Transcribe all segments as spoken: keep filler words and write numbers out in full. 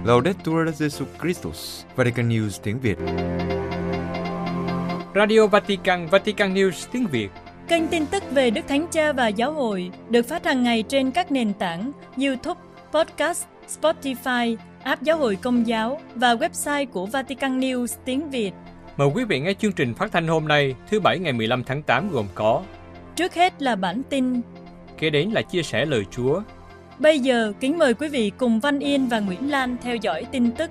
Laudetur Jesus Christus, Vatican News tiếng Việt. Radio Vatican, Vatican News tiếng Việt. Kênh tin tức về Đức Thánh Cha và Giáo hội được phát hàng ngày trên các nền tảng YouTube, Podcast, Spotify, app Giáo hội Công giáo và website của Vatican News tiếng Việt. Mời quý vị nghe chương trình phát thanh hôm nay, thứ Bảy ngày mười lăm tháng tám gồm có: Trước hết là bản tin, kế đến là chia sẻ lời Chúa. Bây giờ, kính mời quý vị cùng Văn Yên và Nguyễn Lan theo dõi tin tức.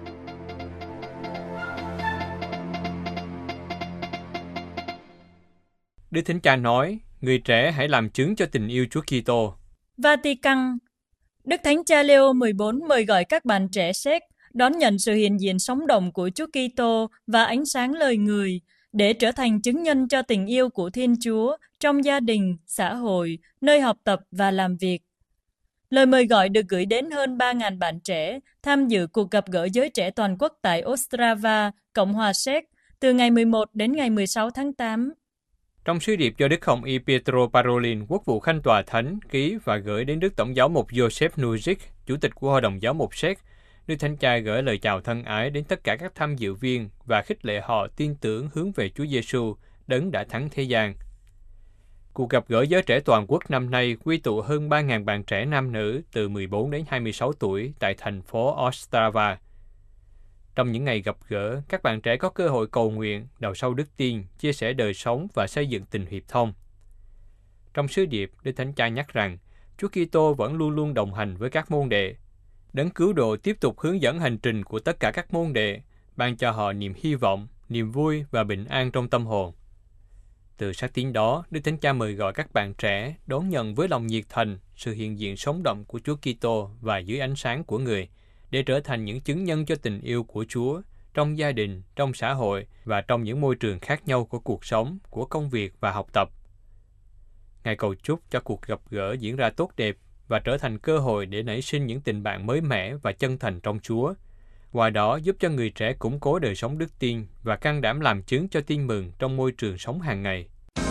Đức Thánh Cha nói, người trẻ hãy làm chứng cho tình yêu Chúa Kitô. Vatican. Đức Thánh Cha Leo mười bốn mời gọi các bạn trẻ Séc đón nhận sự hiện diện sống động của Chúa Kitô và ánh sáng lời người để trở thành chứng nhân cho tình yêu của Thiên Chúa trong gia đình, xã hội, nơi học tập và làm việc. Lời mời gọi được gửi đến hơn ba nghìn bạn trẻ tham dự cuộc gặp gỡ giới trẻ toàn quốc tại Ostrava, Cộng hòa Séc, từ ngày mười một đến ngày mười sáu tháng tám. Trong sứ điệp do Đức Hồng Y Pietro Parolin, Quốc vụ Khanh Tòa Thánh, ký và gửi đến Đức Tổng giáo mục Joseph Nujic, Chủ tịch của Hội đồng Giáo mục Séc, Đức Thánh Cha gửi lời chào thân ái đến tất cả các tham dự viên và khích lệ họ tin tưởng hướng về Chúa Giêsu, Đấng đã thắng thế gian. Cuộc gặp gỡ giới trẻ toàn quốc năm nay quy tụ hơn ba nghìn bạn trẻ nam nữ từ mười bốn đến hai mươi sáu tuổi tại thành phố Ostrava. Trong những ngày gặp gỡ, các bạn trẻ có cơ hội cầu nguyện, đào sâu đức tin, chia sẻ đời sống và xây dựng tình hiệp thông. Trong sứ điệp, Đức Thánh Cha nhắc rằng Chúa Kitô vẫn luôn luôn đồng hành với các môn đệ. Đấng cứu độ tiếp tục hướng dẫn hành trình của tất cả các môn đệ, ban cho họ niềm hy vọng, niềm vui và bình an trong tâm hồn. Từ sáng tín đó, Đức Thánh Cha mời gọi các bạn trẻ đón nhận với lòng nhiệt thành sự hiện diện sống động của Chúa Kitô và dưới ánh sáng của người, để trở thành những chứng nhân cho tình yêu của Chúa trong gia đình, trong xã hội và trong những môi trường khác nhau của cuộc sống, của công việc và học tập. Ngài cầu chúc cho cuộc gặp gỡ diễn ra tốt đẹp và trở thành cơ hội để nảy sinh những tình bạn mới mẻ và chân thành trong Chúa. Qua đó giúp cho người trẻ củng cố đời sống đức tin và can đảm làm chứng cho tin mừng trong môi trường sống hàng ngày.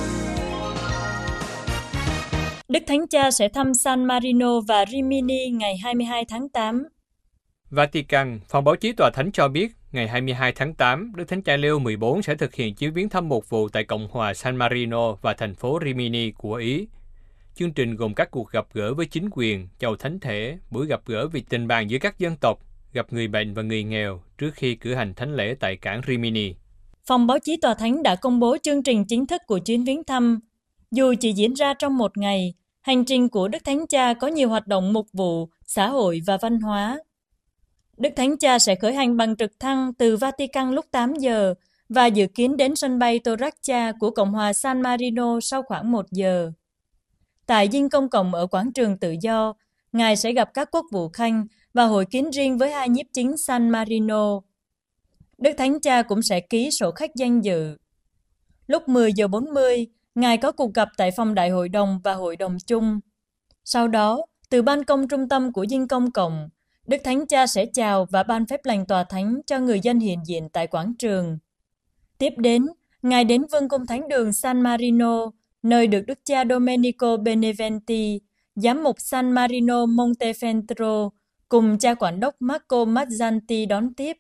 Đức Thánh Cha sẽ thăm San Marino và Rimini ngày hai mươi hai tháng tám. Vatican, phòng báo chí Tòa Thánh cho biết, ngày hai mươi hai tháng tám, Đức Thánh Cha Leo mười bốn sẽ thực hiện chuyến viếng thăm một vụ tại Cộng hòa San Marino và thành phố Rimini của Ý. Chương trình gồm các cuộc gặp gỡ với chính quyền, chầu thánh thể, buổi gặp gỡ vì tình bạn giữa các dân tộc, gặp người bệnh và người nghèo trước khi cử hành thánh lễ tại cảng Rimini. Phòng báo chí Tòa Thánh đã công bố chương trình chính thức của chuyến viếng thăm. Dù chỉ diễn ra trong một ngày, hành trình của Đức Thánh Cha có nhiều hoạt động mục vụ, xã hội và văn hóa. Đức Thánh Cha sẽ khởi hành bằng trực thăng từ Vatican lúc tám giờ và dự kiến đến sân bay Torraccia của Cộng hòa San Marino sau khoảng một giờ. Tại dinh công cộng ở quảng trường Tự do, Ngài sẽ gặp các quốc vụ khanh và hội kiến riêng với hai nhiếp chính San Marino. Đức Thánh Cha cũng sẽ ký sổ khách danh dự. Lúc mười giờ bốn mươi, Ngài có cuộc gặp tại phòng đại hội đồng và hội đồng chung. Sau đó, từ ban công trung tâm của dinh công cộng, Đức Thánh Cha sẽ chào và ban phép lành Tòa Thánh cho người dân hiện diện tại quảng trường. Tiếp đến, Ngài đến Vương cung Thánh đường San Marino, nơi được Đức cha Domenico Beneventi, giám mục San Marino Montefeltro, cùng cha quản đốc Marco Mazzanti đón tiếp.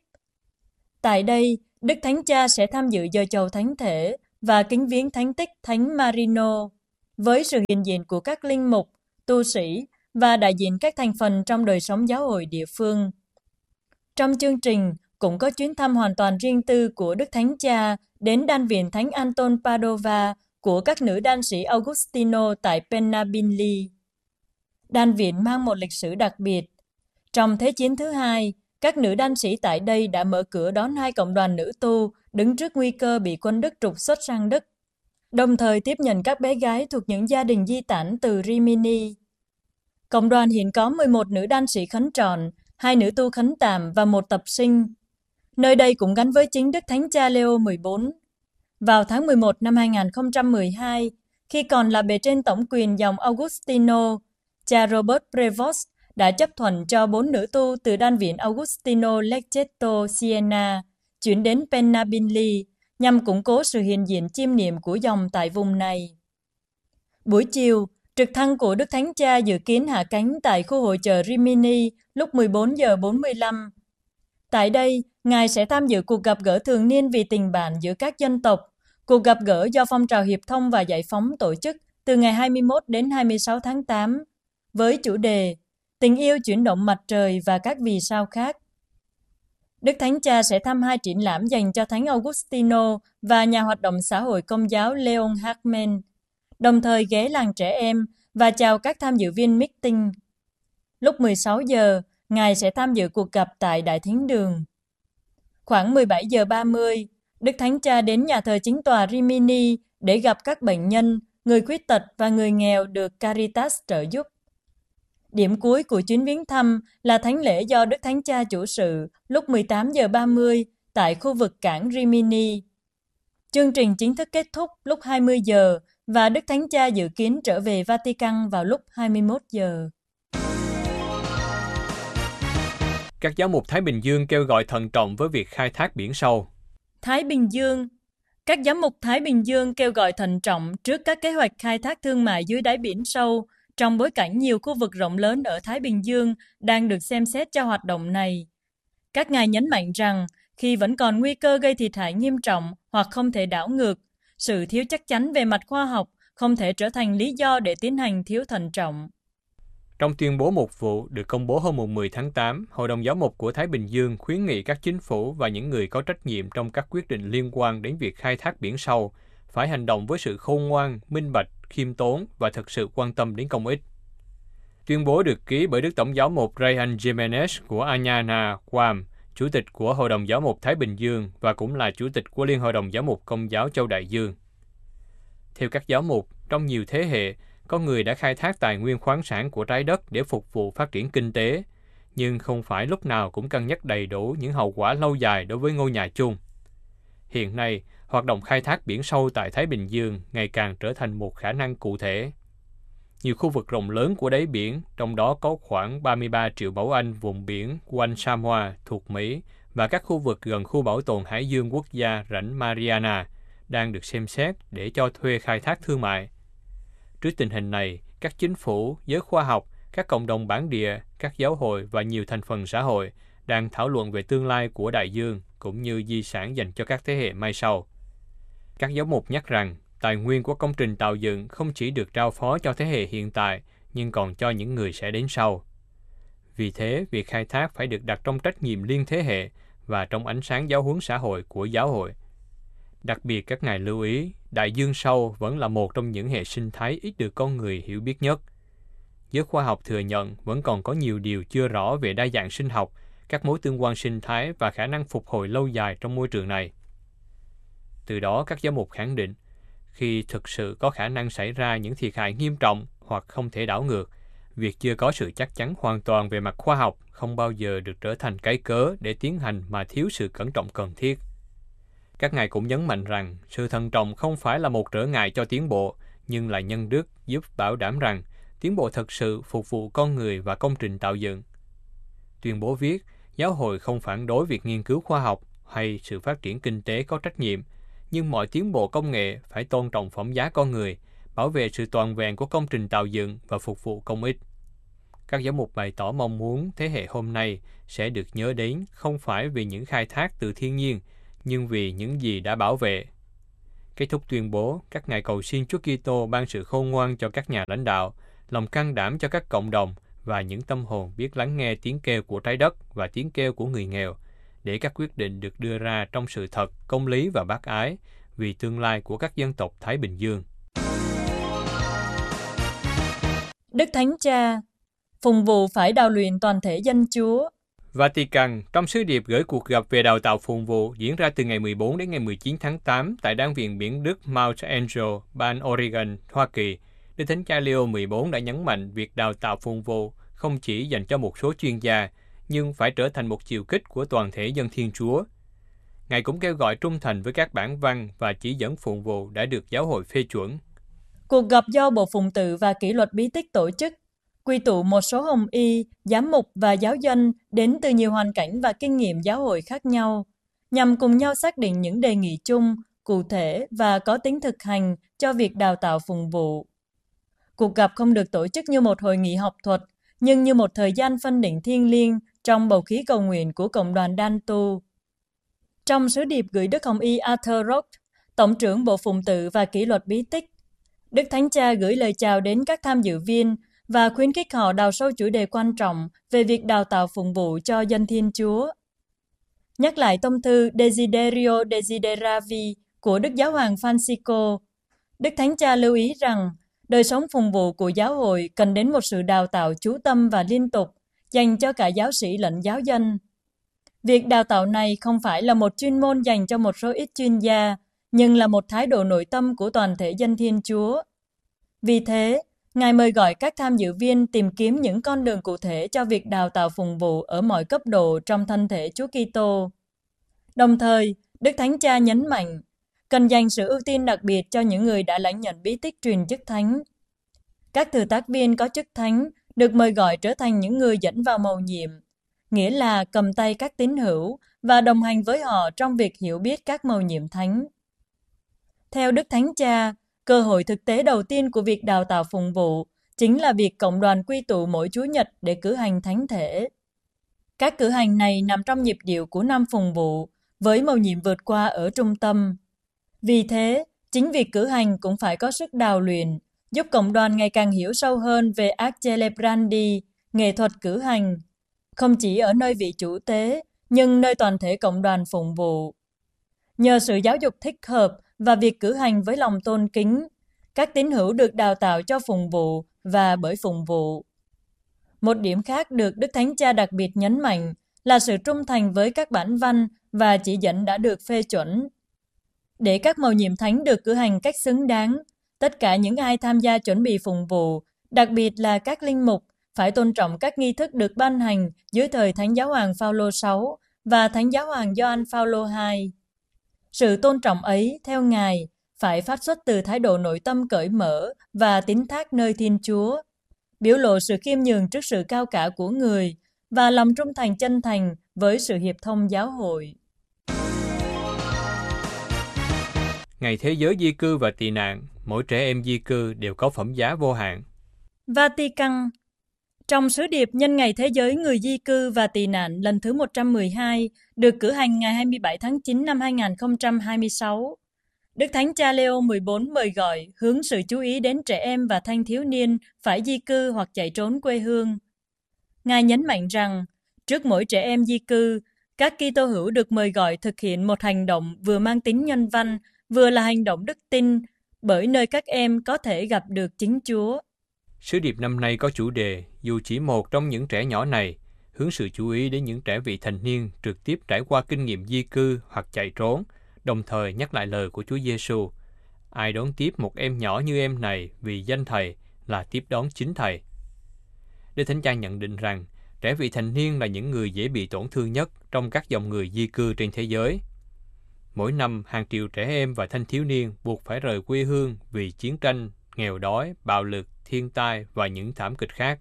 Tại đây, Đức Thánh Cha sẽ tham dự giờ chầu thánh thể và kính viếng thánh tích Thánh Marino, với sự hiện diện của các linh mục, tu sĩ và đại diện các thành phần trong đời sống giáo hội địa phương. Trong chương trình, cũng có chuyến thăm hoàn toàn riêng tư của Đức Thánh Cha đến đan viện Thánh Anton Padova của các nữ đan sĩ Augustino tại Pennabinli. Đan viện mang một lịch sử đặc biệt. Trong Thế chiến thứ hai, các nữ đan sĩ tại đây đã mở cửa đón hai cộng đoàn nữ tu đứng trước nguy cơ bị quân Đức trục xuất sang Đức, đồng thời tiếp nhận các bé gái thuộc những gia đình di tản từ Rimini. Cộng đoàn hiện có mười một nữ đan sĩ khấn tròn, hai nữ tu khấn tạm và một tập sinh. Nơi đây cũng gắn với chính Đức Thánh Cha Leo mười bốn. Vào tháng mười một năm hai nghìn không trăm mười hai, khi còn là bề trên tổng quyền dòng Augustino, cha Robert Prevost đã chấp thuận cho bốn nữ tu từ đan viện Augustino Lecceto Siena chuyển đến Pennabinli nhằm củng cố sự hiện diện chiêm niệm của dòng tại vùng này. Buổi chiều, trực thăng của Đức Thánh Cha dự kiến hạ cánh tại khu hội chợ Rimini lúc mười bốn giờ bốn mươi lăm. Tại đây, Ngài sẽ tham dự cuộc gặp gỡ thường niên vì tình bạn giữa các dân tộc. Cuộc gặp gỡ do Phong trào Hiệp thông và Giải phóng tổ chức từ ngày hai mươi mốt đến hai mươi sáu tháng tám với chủ đề Tình yêu chuyển động mặt trời và các vì sao khác. Đức Thánh Cha sẽ thăm hai triển lãm dành cho Thánh Augustino và nhà hoạt động xã hội Công giáo Leon Hartman, đồng thời ghé làng trẻ em và chào các tham dự viên meeting. Lúc mười sáu giờ, Ngài sẽ tham dự cuộc gặp tại Đại Thính Đường. Khoảng mười bảy giờ ba mươi, Đức Thánh Cha đến nhà thờ chính tòa Rimini để gặp các bệnh nhân, người khuyết tật và người nghèo được Caritas trợ giúp. Điểm cuối của chuyến viếng thăm là thánh lễ do Đức Thánh Cha chủ sự lúc mười tám giờ ba mươi tại khu vực cảng Rimini. Chương trình chính thức kết thúc lúc hai mươi giờ và Đức Thánh Cha dự kiến trở về Vatican vào lúc hai mươi mốt giờ. Các giáo mục Thái Bình Dương kêu gọi thận trọng với việc khai thác biển sâu. Thái Bình Dương. Các giám mục Thái Bình Dương kêu gọi thận trọng trước các kế hoạch khai thác thương mại dưới đáy biển sâu trong bối cảnh nhiều khu vực rộng lớn ở Thái Bình Dương đang được xem xét cho hoạt động này. Các ngài nhấn mạnh rằng khi vẫn còn nguy cơ gây thiệt hại nghiêm trọng hoặc không thể đảo ngược, sự thiếu chắc chắn về mặt khoa học không thể trở thành lý do để tiến hành thiếu thận trọng. Trong tuyên bố mục vụ được công bố hôm mười tháng tám, Hội đồng Giáo mục của Thái Bình Dương khuyến nghị các chính phủ và những người có trách nhiệm trong các quyết định liên quan đến việc khai thác biển sâu phải hành động với sự khôn ngoan, minh bạch, khiêm tốn và thực sự quan tâm đến công ích. Tuyên bố được ký bởi Đức Tổng giáo mục Rayhan Jimenez của Anyana, Guam, Chủ tịch của Hội đồng Giáo mục Thái Bình Dương và cũng là Chủ tịch của Liên Hội đồng Giáo mục Công giáo Châu Đại Dương. Theo các giáo mục, trong nhiều thế hệ, con người đã khai thác tài nguyên khoáng sản của trái đất để phục vụ phát triển kinh tế, nhưng không phải lúc nào cũng cân nhắc đầy đủ những hậu quả lâu dài đối với ngôi nhà chung. Hiện nay, hoạt động khai thác biển sâu tại Thái Bình Dương ngày càng trở thành một khả năng cụ thể. Nhiều khu vực rộng lớn của đáy biển, trong đó có khoảng ba mươi ba triệu mẫu Anh vùng biển quanh Samoa thuộc Mỹ và các khu vực gần khu bảo tồn Hải dương quốc gia rãnh Mariana, đang được xem xét để cho thuê khai thác thương mại. Trước tình hình này, các chính phủ, giới khoa học, các cộng đồng bản địa, các giáo hội và nhiều thành phần xã hội đang thảo luận về tương lai của đại dương cũng như di sản dành cho các thế hệ mai sau. Các giáo mục nhắc rằng tài nguyên của công trình tạo dựng không chỉ được trao phó cho thế hệ hiện tại, nhưng còn cho những người sẽ đến sau. Vì thế, việc khai thác phải được đặt trong trách nhiệm liên thế hệ và trong ánh sáng giáo huấn xã hội của giáo hội. Đặc biệt các ngài lưu ý, đại dương sâu vẫn là một trong những hệ sinh thái ít được con người hiểu biết nhất. Giới khoa học thừa nhận vẫn còn có nhiều điều chưa rõ về đa dạng sinh học, các mối tương quan sinh thái và khả năng phục hồi lâu dài trong môi trường này. Từ đó, các giáo mục khẳng định, khi thực sự có khả năng xảy ra những thiệt hại nghiêm trọng hoặc không thể đảo ngược, việc chưa có sự chắc chắn hoàn toàn về mặt khoa học không bao giờ được trở thành cái cớ để tiến hành mà thiếu sự cẩn trọng cần thiết. Các ngài cũng nhấn mạnh rằng sự thận trọng không phải là một trở ngại cho tiến bộ, nhưng là nhân đức giúp bảo đảm rằng tiến bộ thực sự phục vụ con người và công trình tạo dựng. Tuyên bố viết, giáo hội không phản đối việc nghiên cứu khoa học hay sự phát triển kinh tế có trách nhiệm, nhưng mọi tiến bộ công nghệ phải tôn trọng phẩm giá con người, bảo vệ sự toàn vẹn của công trình tạo dựng và phục vụ công ích. Các giáo mục bày tỏ mong muốn thế hệ hôm nay sẽ được nhớ đến không phải vì những khai thác từ thiên nhiên, nhưng vì những gì đã bảo vệ. Kết thúc tuyên bố, các ngài cầu xin Chúa Kitô ban sự khôn ngoan cho các nhà lãnh đạo, lòng can đảm cho các cộng đồng và những tâm hồn biết lắng nghe tiếng kêu của trái đất và tiếng kêu của người nghèo, để các quyết định được đưa ra trong sự thật, công lý và bác ái vì tương lai của các dân tộc Thái Bình Dương. Đức Thánh Cha, phụng vụ phải đào luyện toàn thể dân Chúa. Vatican, trong sứ điệp gửi cuộc gặp về đào tạo phụng vụ diễn ra từ ngày mười bốn đến ngày mười chín tháng tám tại Đan viện Biển Đức Mount Angel, bang Oregon, Hoa Kỳ, Đức Thánh Cha Leo mười bốn đã nhấn mạnh việc đào tạo phụng vụ không chỉ dành cho một số chuyên gia, nhưng phải trở thành một chiều kích của toàn thể dân Thiên Chúa. Ngài cũng kêu gọi trung thành với các bản văn và chỉ dẫn phụng vụ đã được giáo hội phê chuẩn. Cuộc gặp do Bộ Phụng tự và Kỷ luật bí tích tổ chức, quy tụ một số hồng y, giám mục và giáo dân đến từ nhiều hoàn cảnh và kinh nghiệm giáo hội khác nhau, nhằm cùng nhau xác định những đề nghị chung, cụ thể và có tính thực hành cho việc đào tạo phụng vụ. Cuộc gặp không được tổ chức như một hội nghị học thuật, nhưng như một thời gian phân định thiêng liêng trong bầu khí cầu nguyện của cộng đoàn Đan Tu. Trong sứ điệp gửi Đức Hồng Y Arthur Rock, Tổng trưởng Bộ Phụng tự và Kỷ luật Bí tích, Đức Thánh Cha gửi lời chào đến các tham dự viên và khuyến khích họ đào sâu chủ đề quan trọng về việc đào tạo phụng vụ cho dân Thiên Chúa. Nhắc lại tông thư Desiderio Desideravi của Đức Giáo hoàng Francisco, Đức Thánh Cha lưu ý rằng đời sống phụng vụ của giáo hội cần đến một sự đào tạo chú tâm và liên tục dành cho cả giáo sĩ lẫn giáo dân. Việc đào tạo này không phải là một chuyên môn dành cho một số ít chuyên gia, nhưng là một thái độ nội tâm của toàn thể dân Thiên Chúa. Vì thế, Ngài mời gọi các tham dự viên tìm kiếm những con đường cụ thể cho việc đào tạo phụng vụ ở mọi cấp độ trong thân thể Chúa Kitô. Đồng thời, Đức Thánh Cha nhấn mạnh, cần dành sự ưu tiên đặc biệt cho những người đã lãnh nhận bí tích truyền chức thánh. Các thừa tác viên có chức thánh được mời gọi trở thành những người dẫn vào mầu nhiệm, nghĩa là cầm tay các tín hữu và đồng hành với họ trong việc hiểu biết các mầu nhiệm thánh. Theo Đức Thánh Cha, cơ hội thực tế đầu tiên của việc đào tạo phụng vụ chính là việc cộng đoàn quy tụ mỗi Chủ nhật để cử hành thánh thể. Các cử hành này nằm trong nhịp điệu của năm phụng vụ, với mầu nhiệm vượt qua ở trung tâm. Vì thế, chính việc cử hành cũng phải có sức đào luyện, giúp cộng đoàn ngày càng hiểu sâu hơn về art celebrandi, nghệ thuật cử hành, không chỉ ở nơi vị chủ tế, nhưng nơi toàn thể cộng đoàn phụng vụ. Nhờ sự giáo dục thích hợp và việc cử hành với lòng tôn kính, các tín hữu được đào tạo cho phụng vụ và bởi phụng vụ. Một điểm khác được Đức Thánh Cha đặc biệt nhấn mạnh là sự trung thành với các bản văn và chỉ dẫn đã được phê chuẩn. Để các mầu nhiệm thánh được cử hành cách xứng đáng, tất cả những ai tham gia chuẩn bị phụng vụ, đặc biệt là các linh mục, phải tôn trọng các nghi thức được ban hành dưới thời Thánh Giáo hoàng Phaolô đệ sáu và Thánh Giáo hoàng Gioan Phaolô đệ nhị. Sự tôn trọng ấy, theo Ngài, phải phát xuất từ thái độ nội tâm cởi mở và tín thác nơi Thiên Chúa, biểu lộ sự khiêm nhường trước sự cao cả của người và lòng trung thành chân thành với sự hiệp thông giáo hội. Ngày Thế giới di cư và tị nạn, mỗi trẻ em di cư đều có phẩm giá vô hạn. Vatican. Trong sứ điệp nhân ngày Thế giới người di cư và tị nạn lần thứ một trăm mười hai, được cử hành ngày hai mươi bảy tháng chín năm hai nghìn không trăm hai mươi sáu, Đức Thánh Cha Leo mười bốn mời gọi hướng sự chú ý đến trẻ em và thanh thiếu niên phải di cư hoặc chạy trốn quê hương. Ngài nhấn mạnh rằng, trước mỗi trẻ em di cư, các Kitô hữu được mời gọi thực hiện một hành động vừa mang tính nhân văn, vừa là hành động đức tin, bởi nơi các em có thể gặp được chính Chúa. Sứ điệp năm nay có chủ đề, dù chỉ một trong những trẻ nhỏ này, hướng sự chú ý đến những trẻ vị thành niên trực tiếp trải qua kinh nghiệm di cư hoặc chạy trốn, đồng thời nhắc lại lời của Chúa Giêsu: ai đón tiếp một em nhỏ như em này vì danh Thầy là tiếp đón chính Thầy. Đức Thánh Cha nhận định rằng, trẻ vị thành niên là những người dễ bị tổn thương nhất trong các dòng người di cư trên thế giới. Mỗi năm, hàng triệu trẻ em và thanh thiếu niên buộc phải rời quê hương vì chiến tranh, nghèo đói, bạo lực, thiên tai và những thảm kịch khác.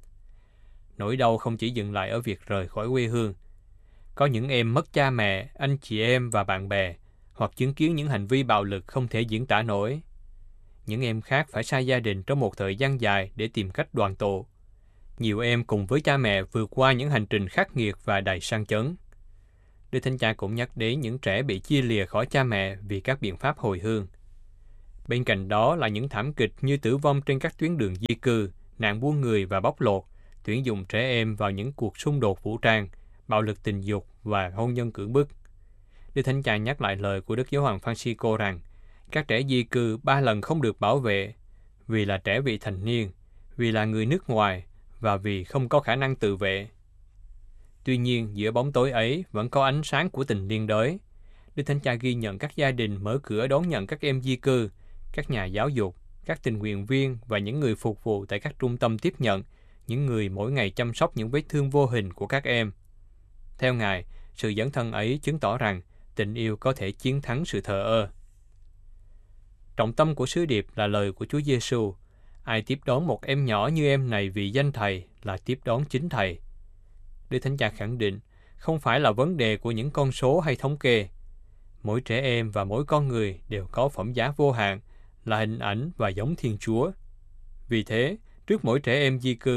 Nỗi đau không chỉ dừng lại ở việc rời khỏi quê hương. Có những em mất cha mẹ, anh chị em và bạn bè, hoặc chứng kiến những hành vi bạo lực không thể diễn tả nổi. Những em khác phải xa gia đình trong một thời gian dài để tìm cách đoàn tụ. Nhiều em cùng với cha mẹ vượt qua những hành trình khắc nghiệt và đầy sang chấn. Đức Thánh Cha cũng nhắc đến những trẻ bị chia lìa khỏi cha mẹ vì các biện pháp hồi hương. Bên cạnh đó là những thảm kịch như tử vong trên các tuyến đường di cư, nạn buôn người và bóc lột, tuyển dụng trẻ em vào những cuộc xung đột vũ trang, bạo lực tình dục và hôn nhân cưỡng bức. Đức Thánh Cha nhắc lại lời của Đức Giáo hoàng Francisco rằng, các trẻ di cư ba lần không được bảo vệ, vì là trẻ vị thành niên, vì là người nước ngoài và vì không có khả năng tự vệ. Tuy nhiên, giữa bóng tối ấy vẫn có ánh sáng của tình liên đới. Đức Thánh Cha ghi nhận các gia đình mở cửa đón nhận các em di cư, các nhà giáo dục, các tình nguyện viên và những người phục vụ tại các trung tâm tiếp nhận, những người mỗi ngày chăm sóc những vết thương vô hình của các em. Theo Ngài, sự dấn thân ấy chứng tỏ rằng tình yêu có thể chiến thắng sự thờ ơ. Trọng tâm của sứ điệp là lời của Chúa Giêsu: ai tiếp đón một em nhỏ như em này vì danh Thầy là tiếp đón chính Thầy. Đức Thánh Cha khẳng định, không phải là vấn đề của những con số hay thống kê. Mỗi trẻ em và mỗi con người đều có phẩm giá vô hạn, là hình ảnh và giống Thiên Chúa. Vì thế, trước mỗi trẻ em di cư,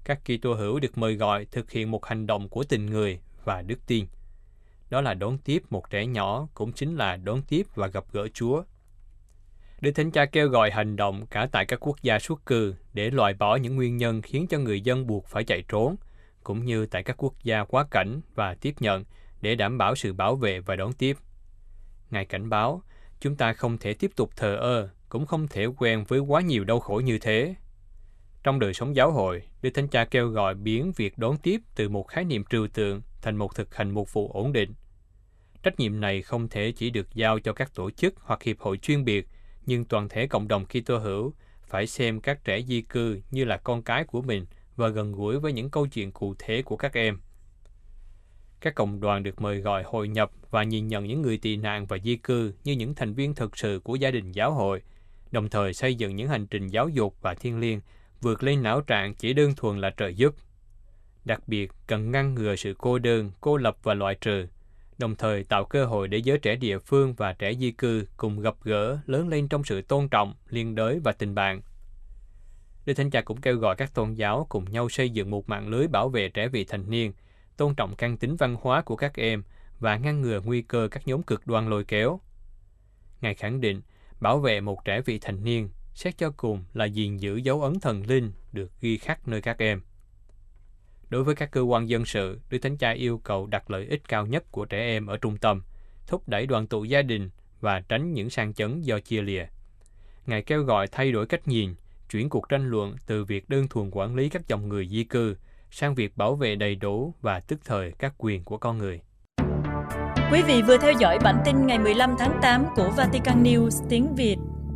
các Kitô hữu được mời gọi thực hiện một hành động của tình người và đức tin. Đó là đón tiếp một trẻ nhỏ, cũng chính là đón tiếp và gặp gỡ Chúa. Đức Thánh Cha kêu gọi hành động cả tại các quốc gia xuất cư để loại bỏ những nguyên nhân khiến cho người dân buộc phải chạy trốn, cũng như tại các quốc gia quá cảnh và tiếp nhận để đảm bảo sự bảo vệ và đón tiếp. Ngài cảnh báo, chúng ta không thể tiếp tục thờ ơ, cũng không thể quen với quá nhiều đau khổ như thế. Trong đời sống giáo hội, Đức Thánh Cha kêu gọi biến việc đón tiếp từ một khái niệm trừu tượng thành một thực hành mục vụ ổn định. Trách nhiệm này không thể chỉ được giao cho các tổ chức hoặc hiệp hội chuyên biệt, nhưng toàn thể cộng đồng Kitô hữu phải xem các trẻ di cư như là con cái của mình và gần gũi với những câu chuyện cụ thể của các em. Các cộng đoàn được mời gọi hội nhập và nhìn nhận những người tị nạn và di cư như những thành viên thực sự của gia đình giáo hội, đồng thời xây dựng những hành trình giáo dục và thiêng liêng vượt lên não trạng chỉ đơn thuần là trợ giúp. Đặc biệt, cần ngăn ngừa sự cô đơn, cô lập và loại trừ, đồng thời tạo cơ hội để giới trẻ địa phương và trẻ di cư cùng gặp gỡ, lớn lên trong sự tôn trọng, liên đới và tình bạn. Đức Thánh Cha cũng kêu gọi các tôn giáo cùng nhau xây dựng một mạng lưới bảo vệ trẻ vị thành niên, tôn trọng căn tính văn hóa của các em và ngăn ngừa nguy cơ các nhóm cực đoan lôi kéo. Ngài khẳng định, bảo vệ một trẻ vị thành niên, xét cho cùng là gìn giữ dấu ấn thần linh được ghi khắc nơi các em. Đối với các cơ quan dân sự, Đức Thánh Cha yêu cầu đặt lợi ích cao nhất của trẻ em ở trung tâm, thúc đẩy đoàn tụ gia đình và tránh những sang chấn do chia lìa. Ngài kêu gọi thay đổi cách nhìn, chuyển cuộc tranh luận từ việc đơn thuần quản lý các dòng người di cư sang việc bảo vệ đầy đủ và tức thời các quyền của con người. Quý vị vừa theo dõi bản tin ngày mười lăm tháng tám của Vatican News tiếng Việt.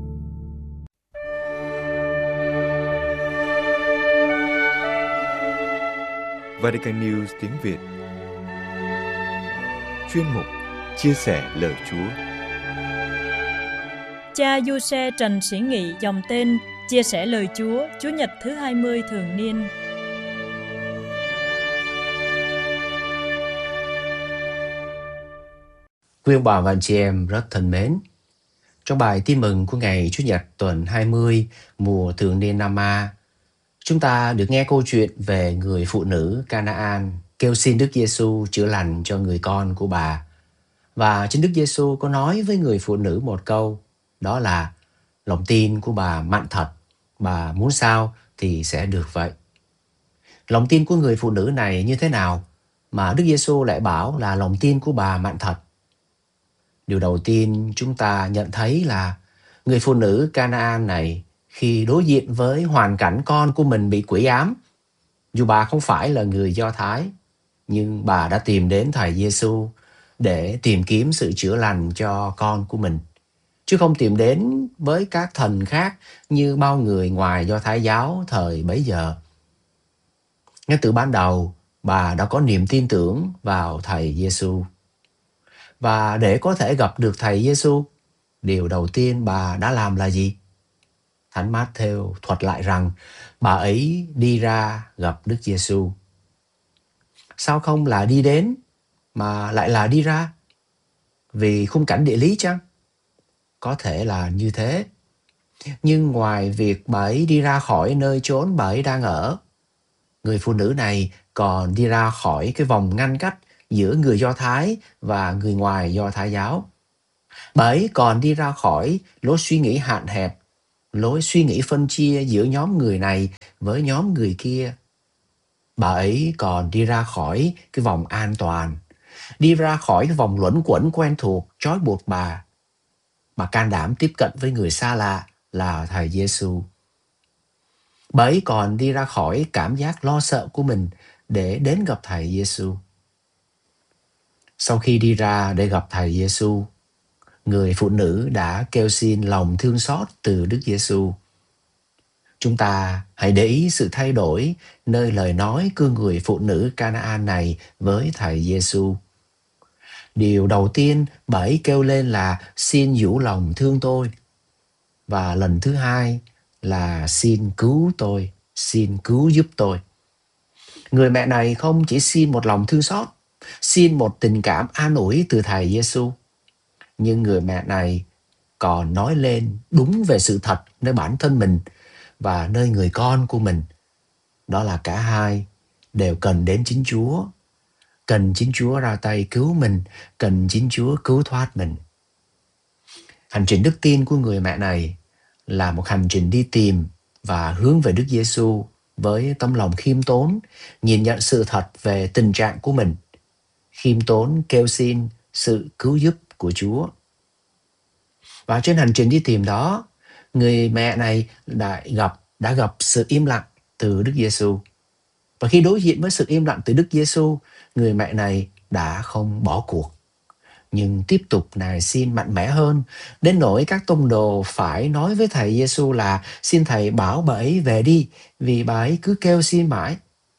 Vatican News tiếng Việt. Chuyên mục Chia sẻ lời Chúa. Cha Giuse Trần Sĩ Nghị dòng tên Chia sẻ lời Chúa Chủ nhật thứ hai mươi thường niên. Quý ông bà và anh chị em rất thân mến, trong bài tin mừng của ngày Chủ nhật tuần hai mươi mùa thường niên năm A, chúng ta được nghe câu chuyện về người phụ nữ Canaan kêu xin Đức Giêsu chữa lành cho người con của bà. Và chính Đức Giêsu có nói với người phụ nữ một câu, đó là lòng tin của bà mạnh thật, bà muốn sao thì sẽ được vậy. Lòng tin của người phụ nữ này như thế nào mà Đức Giêsu lại bảo là lòng tin của bà mạnh thật? Điều đầu tiên chúng ta nhận thấy là người phụ nữ Canaan này khi đối diện với hoàn cảnh con của mình bị quỷ ám, dù bà không phải là người Do Thái, nhưng bà đã tìm đến Thầy Giêsu để tìm kiếm sự chữa lành cho con của mình, chứ không tìm đến với các thần khác như bao người ngoài Do Thái giáo thời bấy giờ. Ngay từ ban đầu, bà đã có niềm tin tưởng vào Thầy Giêsu. Và để có thể gặp được Thầy Giêsu, điều đầu tiên bà đã làm là gì? Thánh Mát-thêu thuật lại rằng bà ấy đi ra gặp Đức Giêsu. Sao không là đi đến mà lại là đi ra? Vì khung cảnh địa lý chăng? Có thể là như thế. Nhưng ngoài việc bà ấy đi ra khỏi nơi chốn bà ấy đang ở, người phụ nữ này còn đi ra khỏi cái vòng ngăn cách giữa người Do Thái và người ngoài Do Thái giáo. Bà ấy còn đi ra khỏi lối suy nghĩ hạn hẹp, lối suy nghĩ phân chia giữa nhóm người này với nhóm người kia. Bà ấy còn đi ra khỏi cái vòng an toàn, đi ra khỏi cái vòng luẩn quẩn quen thuộc trói buộc bà. Bà can đảm tiếp cận với người xa lạ là Thầy Giêsu. Bà ấy còn đi ra khỏi cảm giác lo sợ của mình để đến gặp Thầy Giêsu. Sau khi đi ra để gặp Thầy Giêsu, người phụ nữ đã kêu xin lòng thương xót từ Đức Giêsu. Chúng ta hãy để ý sự thay đổi nơi lời nói của người phụ nữ Canaan này với Thầy Giêsu. Điều đầu tiên bà ấy kêu lên là xin dữu lòng thương tôi. Và lần thứ hai là xin cứu tôi, xin cứu giúp tôi. Người mẹ này không chỉ xin một lòng thương xót, xin một tình cảm an ủi từ Thầy Giêsu, nhưng người mẹ này còn nói lên đúng về sự thật nơi bản thân mình và nơi người con của mình. đó là cả hai đều cần đến chính Chúa, cần chính Chúa ra tay cứu mình, cần chính Chúa cứu thoát mình. Hành trình đức tin của người mẹ này là một hành trình đi tìm và hướng về Đức Giêsu với tấm lòng khiêm tốn, nhìn nhận sự thật về tình trạng của mình, khiêm tốn kêu xin sự cứu giúp của Chúa. Và trên hành trình đi tìm đó, người mẹ này đã gặp đã gặp sự im lặng từ Đức Giêsu. Và khi đối diện với sự im lặng từ Đức Giêsu, người mẹ này đã không bỏ cuộc, nhưng tiếp tục nài xin mạnh mẽ hơn, đến nỗi các tông đồ phải nói với thầy Giêsu là xin thầy bảo bà ấy về đi, vì bà ấy cứ kêu xin mãi.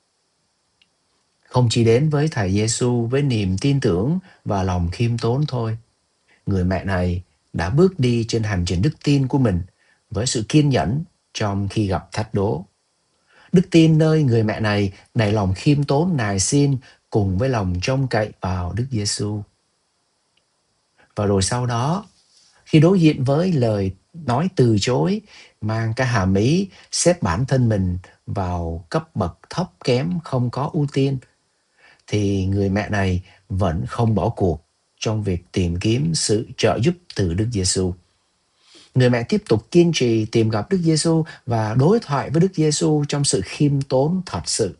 Không chỉ đến với thầy Giêsu với niềm tin tưởng và lòng khiêm tốn thôi, người mẹ này đã bước đi trên hành trình đức tin của mình với sự kiên nhẫn trong khi gặp thách đố. Đức tin nơi người mẹ này đầy lòng khiêm tốn nài xin cùng với lòng trông cậy vào Đức Giêsu. Và rồi sau đó, khi đối diện với lời nói từ chối mang cái hàm ý xếp bản thân mình vào cấp bậc thấp kém không có ưu tiên, thì người mẹ này vẫn không bỏ cuộc trong việc tìm kiếm sự trợ giúp từ Đức Giêsu. Người mẹ tiếp tục kiên trì tìm gặp Đức Giêsu và đối thoại với Đức Giêsu trong sự khiêm tốn thật sự.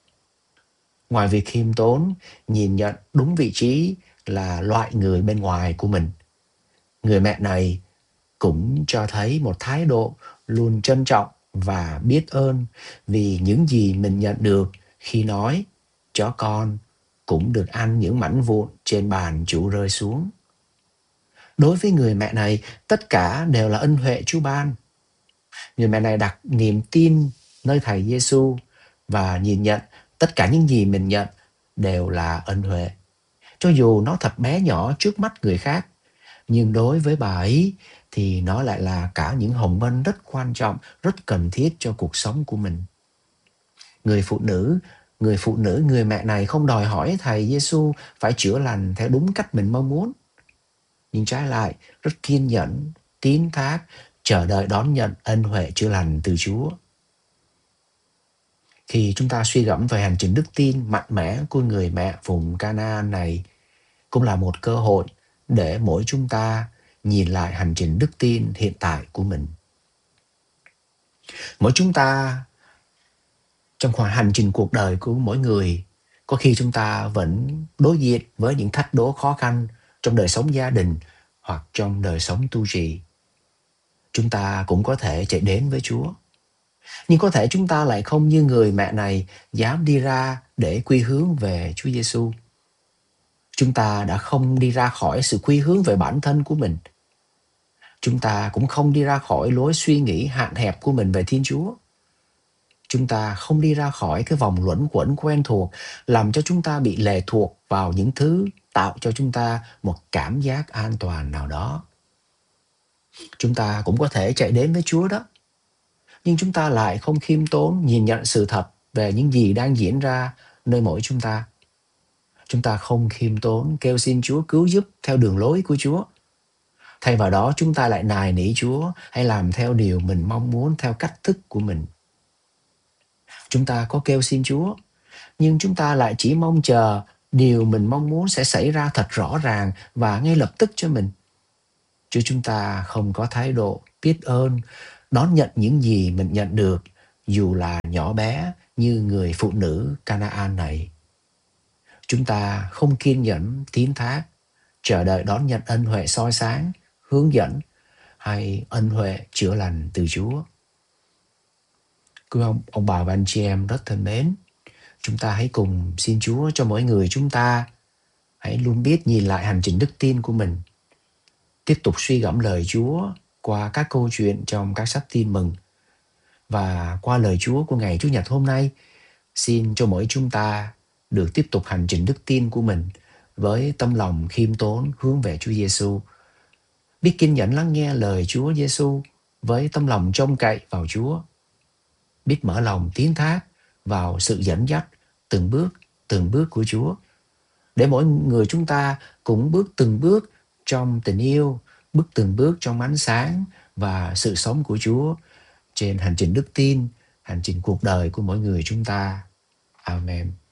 Ngoài việc khiêm tốn, nhìn nhận đúng vị trí là loại người bên ngoài của mình, người mẹ này cũng cho thấy một thái độ luôn trân trọng và biết ơn vì những gì mình nhận được khi nói chó con cũng được ăn những mảnh vụn trên bàn Chủ rơi xuống. Đối với người mẹ này, tất cả đều là ân huệ Chúa ban. Người mẹ này đặt niềm tin nơi thầy Giêsu và nhìn nhận tất cả những gì mình nhận đều là ân huệ. Cho dù nó thật bé nhỏ trước mắt người khác, nhưng đối với bà ấy thì nó lại là cả những hồng ân rất quan trọng, rất cần thiết cho cuộc sống của mình. Người phụ nữ, người phụ nữ, người mẹ này không đòi hỏi thầy Giêsu phải chữa lành theo đúng cách mình mong muốn, nhưng trái lại rất kiên nhẫn, tín thác, chờ đợi đón nhận ân huệ chữa lành từ Chúa. Khi chúng ta suy gẫm về hành trình đức tin mạnh mẽ của người mẹ vùng Canaan này, cũng là một cơ hội để mỗi chúng ta nhìn lại hành trình đức tin hiện tại của mình. Mỗi chúng ta trong khoảng hành trình cuộc đời của mỗi người, có khi chúng ta vẫn đối diện với những thách đố khó khăn trong đời sống gia đình hoặc trong đời sống tu trì. Chúng ta cũng có thể chạy đến với Chúa, nhưng có thể chúng ta lại không như người mẹ này dám đi ra để quy hướng về Chúa Giêsu. Chúng ta đã không đi ra khỏi sự quy hướng về bản thân của mình. Chúng ta cũng không đi ra khỏi lối suy nghĩ hạn hẹp của mình về Thiên Chúa. Chúng ta không đi ra khỏi cái vòng luẩn quẩn quen thuộc, làm cho chúng ta bị lệ thuộc vào những thứ tạo cho chúng ta một cảm giác an toàn nào đó. Chúng ta cũng có thể chạy đến với Chúa đó, nhưng chúng ta lại không khiêm tốn nhìn nhận sự thật về những gì đang diễn ra nơi mỗi chúng ta. Chúng ta không khiêm tốn kêu xin Chúa cứu giúp theo đường lối của Chúa. Thay vào đó chúng ta lại nài nỉ Chúa hãy làm theo điều mình mong muốn theo cách thức của mình. Chúng ta có kêu xin Chúa, nhưng chúng ta lại chỉ mong chờ điều mình mong muốn sẽ xảy ra thật rõ ràng và ngay lập tức cho mình. Chứ chúng ta không có thái độ biết ơn, đón nhận những gì mình nhận được, dù là nhỏ bé như người phụ nữ Canaan này. Chúng ta không kiên nhẫn, tín thác, chờ đợi đón nhận ân huệ soi sáng, hướng dẫn hay ân huệ chữa lành từ Chúa. Quý ông, ông bà và anh chị em rất thân mến, chúng ta hãy cùng xin Chúa cho mỗi người chúng ta hãy luôn biết nhìn lại hành trình đức tin của mình, tiếp tục suy gẫm lời Chúa qua các câu chuyện trong các sách tin mừng. Và qua lời Chúa của ngày Chủ nhật hôm nay, xin cho mỗi chúng ta được tiếp tục hành trình đức tin của mình với tâm lòng khiêm tốn hướng về Chúa Giêsu, biết kiên nhẫn lắng nghe lời Chúa Giêsu với tâm lòng trông cậy vào Chúa, biết mở lòng tín thác vào sự dẫn dắt từng bước, từng bước của Chúa, để mỗi người chúng ta cũng bước từng bước trong tình yêu, bước từng bước trong ánh sáng và sự sống của Chúa trên hành trình đức tin hành trình cuộc đời của mỗi người chúng ta. Amen.